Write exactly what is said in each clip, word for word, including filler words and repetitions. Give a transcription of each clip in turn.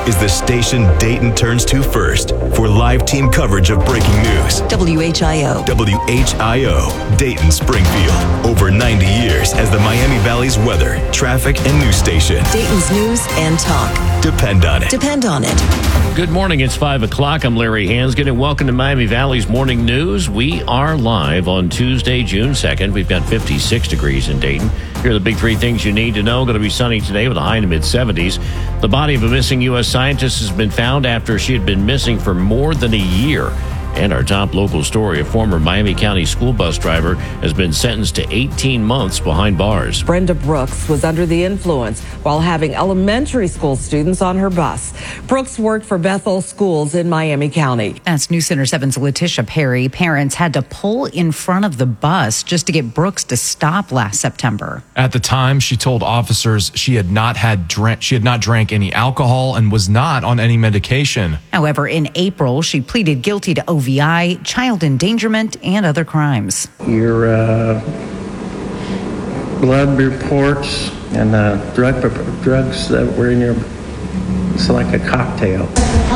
is the station Dayton turns to first for live team coverage of breaking news. W H I O. W H I O, Dayton Springfield. Over ninety years as the Miami Valley's weather, traffic, and news station. Dayton's news and talk. Depend on it. Depend on it. Good morning. It's five o'clock. I'm Larry Hansgen, and welcome to Miami Valley's Morning News. We are live on Tuesday, June second. We've got fifty-six degrees in Dayton. Here are the big three things you need to know. Going to be sunny today with a high in the mid-seventies. The body of a missing U S scientist has been found after she had been missing for more than a year. And our top local story, a former Miami County school bus driver has been sentenced to eighteen months behind bars. Brenda Brooks was under the influence while having elementary school students on her bus. Brooks worked for Bethel Schools in Miami County. That's News Center seven's Letitia Perry. Parents had to pull in front of the bus just to get Brooks to stop last September. At the time, she told officers she had not had drank, she had not drank any alcohol and was not on any medication. However, in April, she pleaded guilty to O V I, child endangerment, and other crimes. Your uh, blood reports and uh, drug drugs that were in your, it's like a cocktail.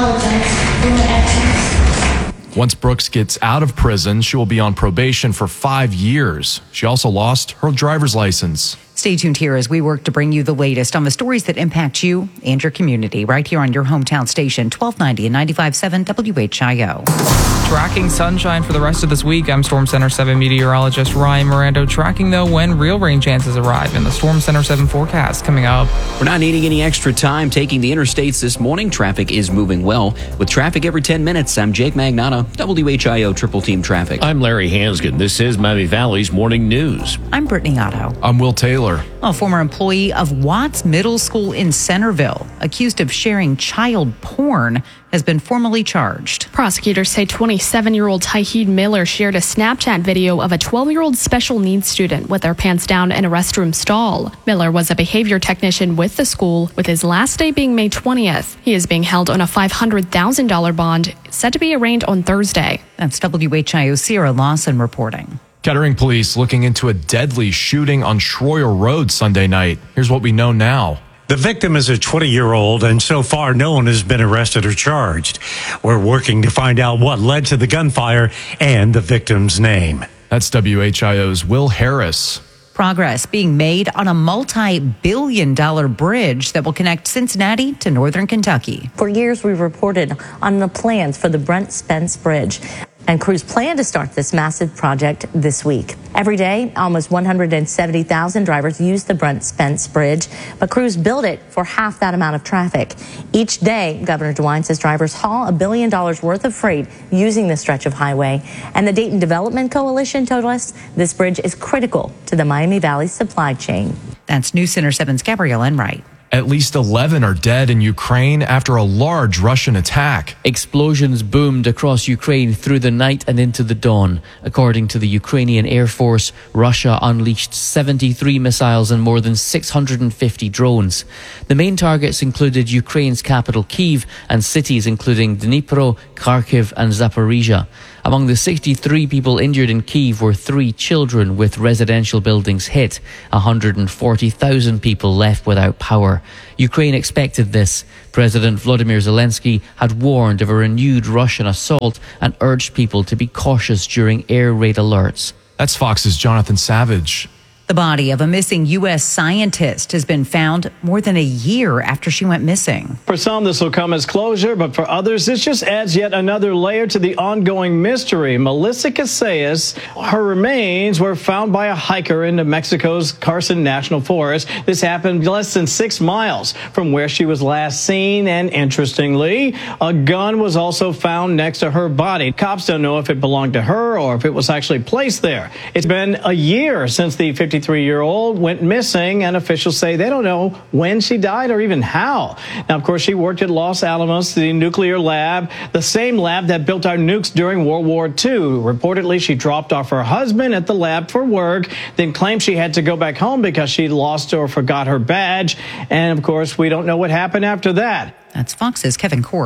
Once Brooks gets out of prison, she will be on probation for five years. She also lost her driver's license. Stay tuned here as we work to bring you the latest on the stories that impact you and your community right here on your hometown station, twelve ninety and ninety-five point seven W H I O. Tracking sunshine for the rest of this week. I'm Storm Center seven meteorologist Ryan Mirando. Tracking, though, when real rain chances arrive in the Storm Center seven forecast coming up. We're not needing any extra time taking the interstates this morning. Traffic is moving well. With traffic every ten minutes, I'm Jake Magnotta, W H I O Triple Team Traffic. I'm Larry Hansgen. This is Miami Valley's Morning News. I'm Brittany Otto. I'm Will Taylor. A former employee of Watts Middle School in Centerville, accused of sharing child porn, has been formally charged. Prosecutors say twenty-seven-year-old Tyheed Miller shared a Snapchat video of a twelve-year-old special needs student with their pants down in a restroom stall. Miller was a behavior technician with the school, with his last day being May twentieth. He is being held on a five hundred thousand dollars bond, set to be arraigned on Thursday. That's W H I O's Sierra Lawson reporting. Kettering police looking into a deadly shooting on Schroyer Road Sunday night. Here's what we know now. The victim is a twenty-year-old, and so far no one has been arrested or charged. We're working to find out what led to the gunfire and the victim's name. That's W H I O's Will Harris. Progress being made on a multi-billion dollar bridge that will connect Cincinnati to northern Kentucky. For years, we've reported on the plans for the Brent Spence Bridge. And crews plan to start this massive project this week. Every day, almost one hundred seventy thousand drivers use the Brent Spence Bridge, but crews build it for half that amount of traffic. Each day, Governor DeWine says drivers haul a billion dollars worth of freight using this stretch of highway. And the Dayton Development Coalition told us this bridge is critical to the Miami Valley supply chain. That's News Center seven's Gabrielle Enright. At least eleven are dead in Ukraine after a large Russian attack. Explosions boomed across Ukraine through the night and into the dawn. According to the Ukrainian Air Force, Russia unleashed seventy-three missiles and more than six hundred fifty drones. The main targets included Ukraine's capital Kyiv and cities including Dnipro, Kharkiv and Zaporizhia. Among the sixty-three people injured in Kyiv were three children, with residential buildings hit. one hundred forty thousand people left without power. Ukraine expected this. President Volodymyr Zelensky had warned of a renewed Russian assault and urged people to be cautious during air raid alerts. That's Fox's Jonathan Savage. The body of a missing U S scientist has been found more than a year after she went missing. For some, this will come as closure, but for others, this just adds yet another layer to the ongoing mystery. Melissa Casillas, her remains were found by a hiker in New Mexico's Carson National Forest. This happened less than six miles from where she was last seen, and interestingly, a gun was also found next to her body. Cops don't know if it belonged to her or if it was actually placed there. It's been a year since the fifty-three-year-old went missing, and officials say they don't know when she died or even how. Now, of course, she worked at Los Alamos, the nuclear lab, the same lab that built our nukes during World War Two. Reportedly, she dropped off her husband at the lab for work, then claimed she had to go back home because she lost or forgot her badge. And, of course, we don't know what happened after that. That's Fox's Kevin Cork.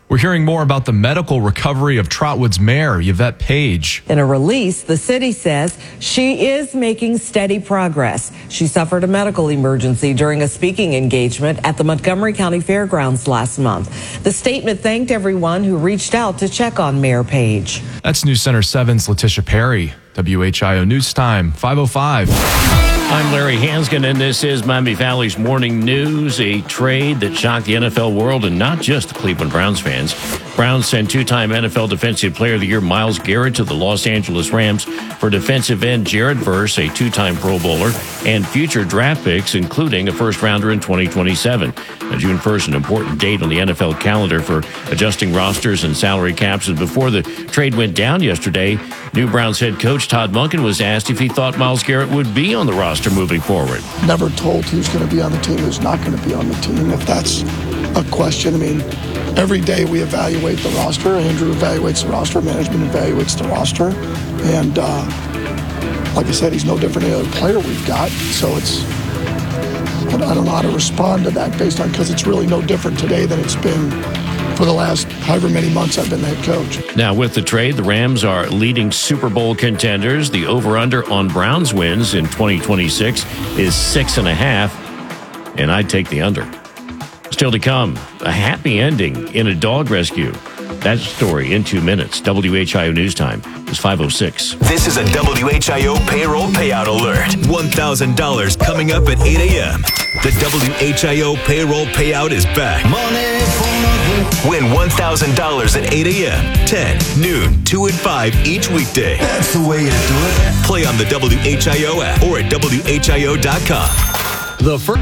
We're hearing more about the medical recovery of Trotwood's mayor, Yvette Page. In a release, the city says she is making steady progress. She suffered a medical emergency during a speaking engagement at the Montgomery County Fairgrounds last month. The statement thanked everyone who reached out to check on Mayor Page. That's News Center seven's Letitia Perry. W H I O News Time, five oh five. I'm Larry Hansgen, and this is Miami Valley's Morning News, a trade that shocked the N F L world and not just the Cleveland Browns fans. Browns sent two-time N F L Defensive Player of the Year Myles Garrett to the Los Angeles Rams for defensive end Jared Verse, a two-time Pro Bowler, and future draft picks, including a first-rounder in twenty twenty-seven. Now, June first, an important date on the N F L calendar for adjusting rosters and salary caps. And before the trade went down yesterday, new Browns head coach Todd Monken was asked if he thought Myles Garrett would be on the roster moving forward. Never told who's going to be on the team, who's not going to be on the team. If that's a question, I mean, every day we evaluate the roster. Andrew evaluates the roster. Management evaluates the roster. And uh, like I said, he's no different than any other player we've got. So it's, I don't know how to respond to that based on, because it's really no different today than it's been for the last however many months I've been the head coach. Now, with the trade, the Rams are leading Super Bowl contenders. The over-under on Browns wins in twenty twenty-six is six and a half, and I'd take the under. Still to come, a happy ending in a dog rescue. That story in two minutes. W H I O News Time is five oh six. This is a W H I O payroll payout alert. one thousand dollars coming up at eight a.m. The W H I O payroll payout is back. Win one thousand dollars at eight a.m., ten, noon, two, and five each weekday. That's the way to do it. Play on the W H I O app or at W H I O dot com. The first...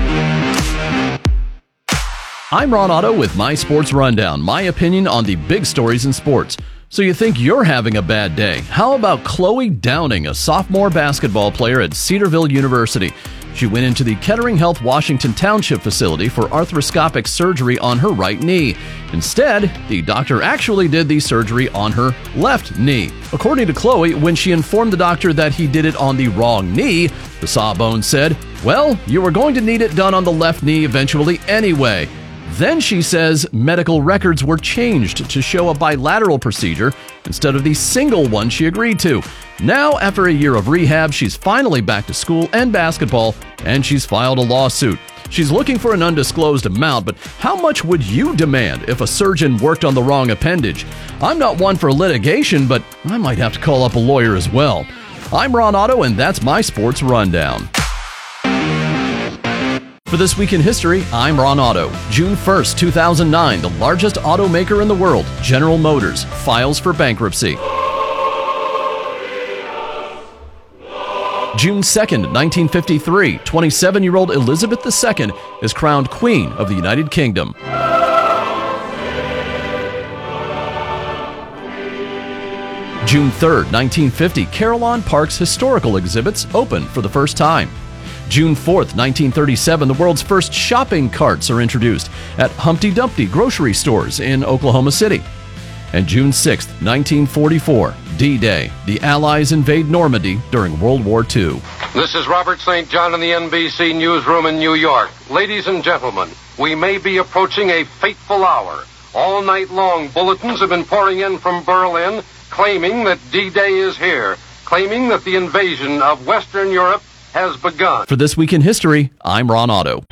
I'm Ron Otto with My Sports Rundown, my opinion on the big stories in sports. So you think you're having a bad day? How about Chloe Downing, a sophomore basketball player at Cedarville University? She went into the Kettering Health Washington Township facility for arthroscopic surgery on her right knee. Instead, the doctor actually did the surgery on her left knee. According to Chloe, when she informed the doctor that he did it on the wrong knee, the sawbones said, "Well, you were going to need it done on the left knee eventually anyway." Then she says medical records were changed to show a bilateral procedure instead of the single one she agreed to. Now, after a year of rehab, she's finally back to school and basketball, and she's filed a lawsuit. She's looking for an undisclosed amount, but how much would you demand if a surgeon worked on the wrong appendage? I'm not one for litigation, but I might have to call up a lawyer as well. I'm Ron Otto, and that's my Sports Rundown. For This Week in History, I'm Ron Otto. June first, two thousand nine, the largest automaker in the world, General Motors, files for bankruptcy. June second, nineteen fifty-three, twenty-seven-year-old Elizabeth the Second is crowned Queen of the United Kingdom. June third, nineteen fifty, Carillon Park's historical exhibits open for the first time. June fourth, nineteen thirty-seven, the world's first shopping carts are introduced at Humpty Dumpty grocery stores in Oklahoma City. And June sixth, nineteen forty-four, D-Day. The Allies invade Normandy during World War Two. This is Robert Saint John in the N B C newsroom in New York. Ladies and gentlemen, we may be approaching a fateful hour. All night long, bulletins have been pouring in from Berlin claiming that D-Day is here, claiming that the invasion of Western Europe has begun. For This Week in History, I'm Ron Otto.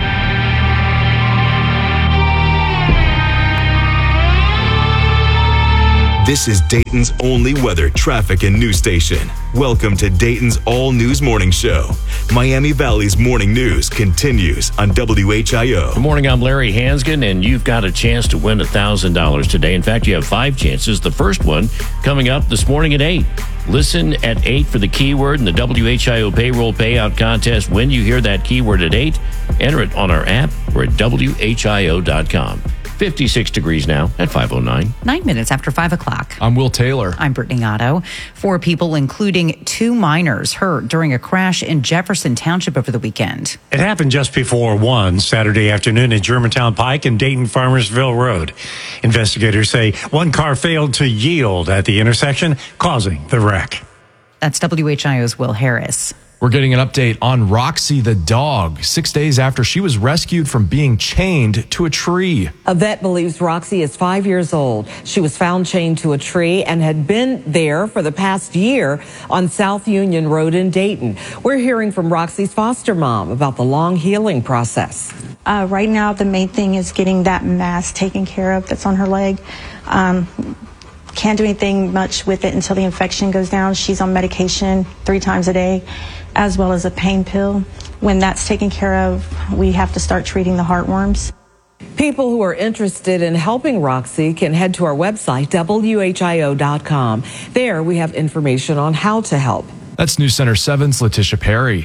This is Dayton's only weather, traffic, and news station. Welcome to Dayton's all-news morning show. Miami Valley's morning news continues on W H I O. Good morning, I'm Larry Hansgen, and you've got a chance to win one thousand dollars today. In fact, you have five chances. The first one coming up this morning at eight. Listen at eight for the keyword in the W H I O payroll payout contest. When you hear that keyword at eight, enter it on our app or at W H I O dot com. fifty-six degrees now at five oh nine. Nine minutes after five o'clock. I'm Will Taylor. I'm Brittany Otto. Four people, including two minors, hurt during a crash in Jefferson Township over the weekend. It happened just before one Saturday afternoon at Germantown Pike and Dayton Farmersville Road. Investigators say one car failed to yield at the intersection, causing the wreck. That's W H I O's Will Harris. We're getting an update on Roxy the dog, six days after she was rescued from being chained to a tree. A vet believes Roxy is five years old. She was found chained to a tree and had been there for the past year on South Union Road in Dayton. We're hearing from Roxy's foster mom about the long healing process. Uh, right now, the main thing is getting that mass taken care of that's on her leg. Um, can't do anything much with it until the infection goes down. She's on medication three times a day, as well as a pain pill. When that's taken care of, we have to start treating the heartworms. People who are interested in helping Roxy can head to our website, W H I O dot com. There we have information on how to help. That's News Center seven's Letitia Perry.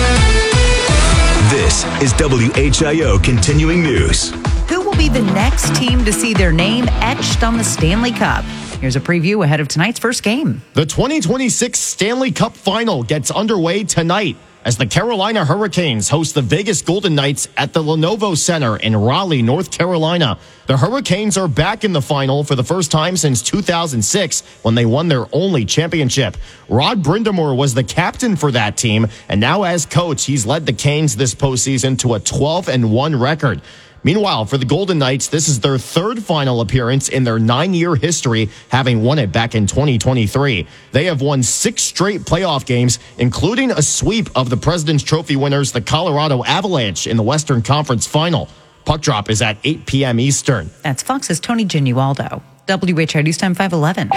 This is W H I O Continuing News. Who will be the next team to see their name etched on the Stanley Cup? Here's a preview ahead of tonight's first game. The twenty twenty-six Stanley Cup Final gets underway tonight as the Carolina Hurricanes host the Vegas Golden Knights at the Lenovo Center in Raleigh, North Carolina. The Hurricanes are back in the final for the first time since two thousand six when they won their only championship. Rod Brind'Amour was the captain for that team, and now as coach, he's led the Canes this postseason to a twelve and one record. Meanwhile, for the Golden Knights, this is their third final appearance in their nine-year history, having won it back in twenty twenty-three. They have won six straight playoff games, including a sweep of the President's Trophy winners, the Colorado Avalanche, in the Western Conference Final. Puck drop is at eight p.m. Eastern. That's Fox's Tony Genualdo. W H I O News Time five eleven.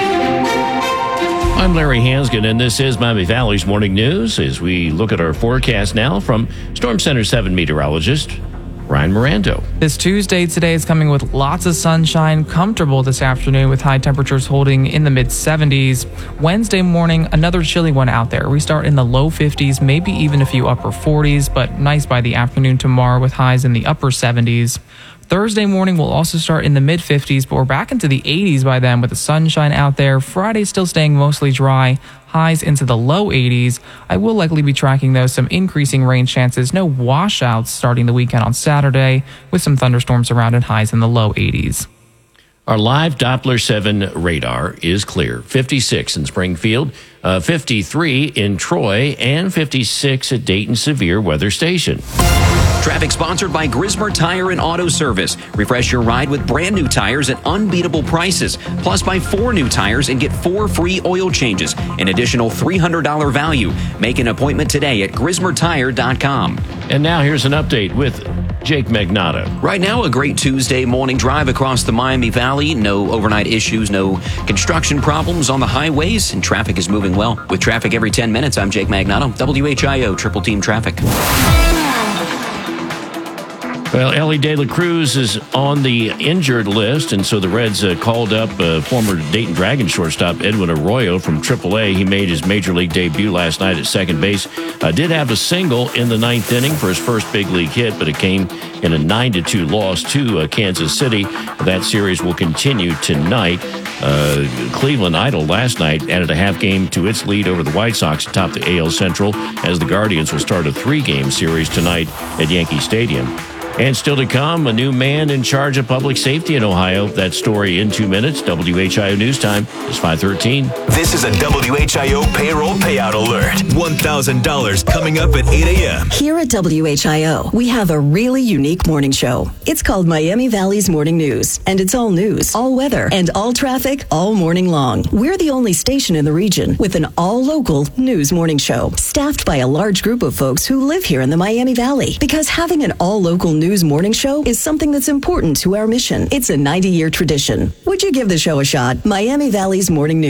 I'm Larry Hansgen, and this is Miami Valley's Morning News as we look at our forecast now from Storm Center seven meteorologist Ryan Mirando. This Tuesday today is coming with lots of sunshine, comfortable this afternoon with high temperatures holding in the mid seventies. Wednesday morning, another chilly one out there. We start in the low fifties, maybe even a few upper forties, but nice by the afternoon tomorrow with highs in the upper seventies. Thursday morning will also start in the mid fifties, but we're back into the eighties by then with the sunshine out there. Friday still staying mostly dry, highs into the low eighties. I will likely be tracking, though, some increasing rain chances. No washouts starting the weekend on Saturday with some thunderstorms around and highs in the low eighties. Our live Doppler seven radar is clear. fifty-six in Springfield, uh, fifty-three in Troy, and fifty-six at Dayton Severe Weather Station. Traffic sponsored by Grismer Tire and Auto Service. Refresh your ride with brand new tires at unbeatable prices. Plus, buy four new tires and get four free oil changes. An additional three hundred dollars value. Make an appointment today at grismer tire dot com. And now here's an update with Jake Magnotta. Right now, a great Tuesday morning drive across the Miami Valley. No overnight issues, no construction problems on the highways, and traffic is moving well. With traffic every ten minutes, I'm Jake Magnotta, W H I O Triple Team Traffic. Well, Ellie De La Cruz is on the injured list, and so the Reds uh, called up uh, former Dayton Dragons shortstop Edwin Arroyo from triple A. He made his major league debut last night at second base. Uh, did have a single in the ninth inning for his first big league hit, but it came in a nine to two loss to uh, Kansas City. That series will continue tonight. Uh, Cleveland Idol last night added a half game to its lead over the White Sox atop the A L Central, as the Guardians will start a three-game series tonight at Yankee Stadium. And still to come, a new man in charge of public safety in Ohio. That story in two minutes. W H I O News Time is five thirteen. This is a W H I O payroll payout alert. one thousand dollars coming up at eight a.m. Here at W H I O, we have a really unique morning show. It's called Miami Valley's Morning News, and it's all news, all weather, and all traffic all morning long. We're the only station in the region with an all-local news morning show, staffed by a large group of folks who live here in the Miami Valley. Because having an all-local news morning show is something that's important to our mission. It's a ninety-year tradition. Would you give the show a shot? Miami Valley's Morning News.